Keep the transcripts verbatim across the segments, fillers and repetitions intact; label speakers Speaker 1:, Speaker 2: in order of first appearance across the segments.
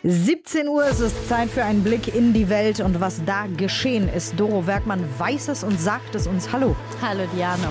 Speaker 1: siebzehn Uhr ist es Zeit für einen Blick in die Welt und was da geschehen ist. Doro Werkmann weiß es und sagt es uns. Hallo.
Speaker 2: Hallo Diana.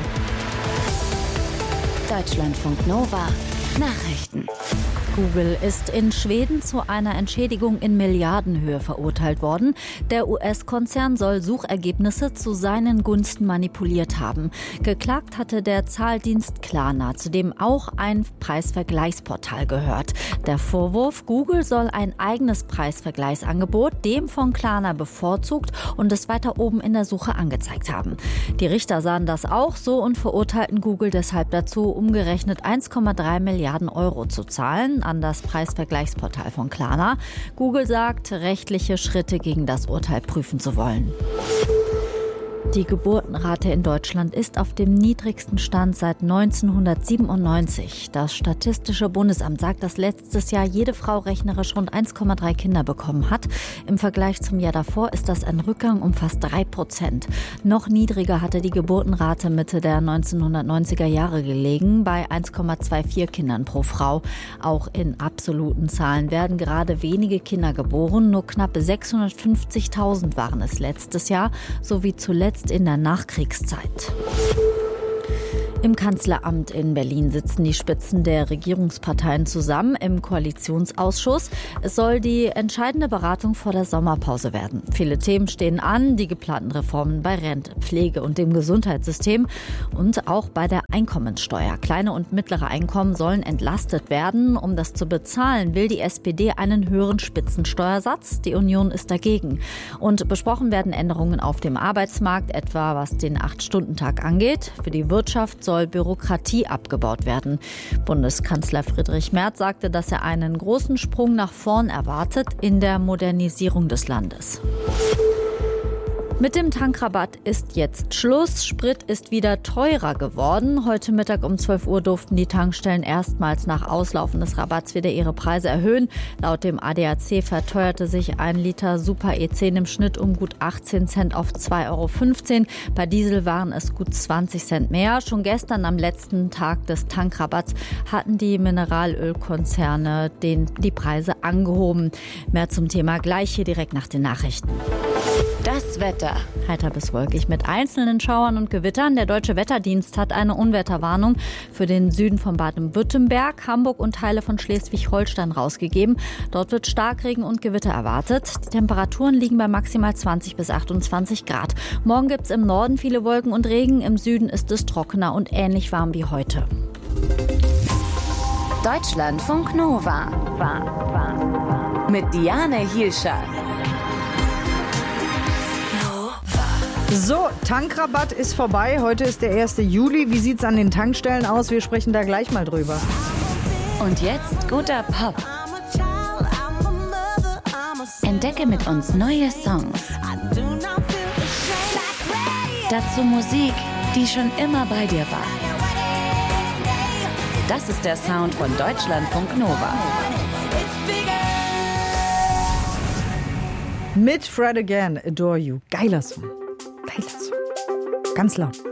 Speaker 3: Deutschlandfunk Nova Nachrichten.
Speaker 2: Google ist in Schweden zu einer Entschädigung in Milliardenhöhe verurteilt worden. Der U S-Konzern soll Suchergebnisse zu seinen Gunsten manipuliert haben. Geklagt hatte der Zahldienst Klarna, zu dem auch ein Preisvergleichsportal gehört. Der Vorwurf: Google soll ein eigenes Preisvergleichsangebot dem von Klarna bevorzugt und es weiter oben in der Suche angezeigt haben. Die Richter sahen das auch so und verurteilten Google deshalb dazu, umgerechnet eins Komma drei Milliarden Euro zu zahlen an das Preisvergleichsportal von Klarna. Google sagt, rechtliche Schritte gegen das Urteil prüfen zu wollen. Die Geburtenrate in Deutschland ist auf dem niedrigsten Stand seit neunzehnhundertsiebenundneunzig. Das Statistische Bundesamt sagt, dass letztes Jahr jede Frau rechnerisch rund eins Komma drei Kinder bekommen hat. Im Vergleich zum Jahr davor ist das ein Rückgang um fast drei Prozent. Noch niedriger hatte die Geburtenrate Mitte der neunzehnhundertneunziger Jahre gelegen, bei eins Komma vierundzwanzig Kindern pro Frau. Auch in absoluten Zahlen werden gerade wenige Kinder geboren. Nur knapp sechshundertfünfzigtausend waren es letztes Jahr, sowie zuletzt in der Nachkriegszeit. Im Kanzleramt in Berlin sitzen die Spitzen der Regierungsparteien zusammen im Koalitionsausschuss. Es soll die entscheidende Beratung vor der Sommerpause werden. Viele Themen stehen an, die geplanten Reformen bei Rente, Pflege und dem Gesundheitssystem und auch bei der Einkommenssteuer. Kleine und mittlere Einkommen sollen entlastet werden. Um das zu bezahlen, will die S P D einen höheren Spitzensteuersatz. Die Union ist dagegen. Und besprochen werden Änderungen auf dem Arbeitsmarkt, etwa was den acht-Stunden-Tag angeht. Für die Wirtschaft soll Bürokratie abgebaut werden. Bundeskanzler Friedrich Merz sagte, dass er einen großen Sprung nach vorn erwartet in der Modernisierung des Landes. Mit dem Tankrabatt ist jetzt Schluss. Sprit ist wieder teurer geworden. Heute Mittag um zwölf Uhr durften die Tankstellen erstmals nach Auslaufen des Rabatts wieder ihre Preise erhöhen. Laut dem A D A C verteuerte sich ein Liter Super E zehn im Schnitt um gut achtzehn Cent auf zwei Euro fünfzehn. Bei Diesel waren es gut zwanzig Cent mehr. Schon gestern am letzten Tag des Tankrabatts hatten die Mineralölkonzerne den, die Preise angehoben. Mehr zum Thema gleich hier direkt nach den Nachrichten.
Speaker 3: Das Wetter.
Speaker 2: Heiter bis wolkig mit einzelnen Schauern und Gewittern. Der Deutsche Wetterdienst hat eine Unwetterwarnung für den Süden von Baden-Württemberg, Hamburg und Teile von Schleswig-Holstein rausgegeben. Dort wird Starkregen und Gewitter erwartet. Die Temperaturen liegen bei maximal zwanzig bis achtundzwanzig Grad. Morgen gibt es im Norden viele Wolken und Regen. Im Süden ist es trockener und ähnlich warm wie heute.
Speaker 3: Deutschlandfunk Nova. Mit Diane Hielscher.
Speaker 1: So, Tankrabatt ist vorbei. Heute ist der erste Juli. Wie sieht's an den Tankstellen aus? Wir sprechen da gleich mal drüber.
Speaker 3: Und jetzt guter Pop. Entdecke mit uns neue Songs. Dazu Musik, die schon immer bei dir war. Das ist der Sound von Deutschlandfunk Nova.
Speaker 1: Mit Fred Again, Adore You. Geiler Song. Geiler Song. Ganz laut.